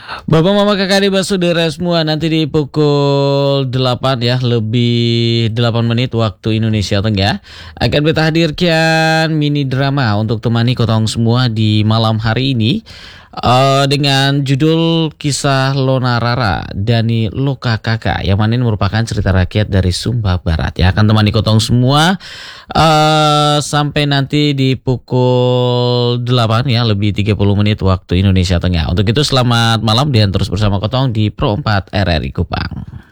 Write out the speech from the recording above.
Bapak Mama Kakak Adik Basudara semua, nanti di pukul 8 ya, lebih 8 menit waktu Indonesia Tengah akan beta hadirkan mini drama untuk temani kotong semua di malam hari ini, dengan judul Kisah Lona Rara Dani Loka Kakak, yang mana ini merupakan cerita rakyat dari Sumba Barat ya, akan temani kotong semua sampai nanti di pukul 8 ya, lebih 30 menit waktu Indonesia Tengah. Untuk itu selamat malam dan terus bersama kotong di Pro 4 RRI Kupang.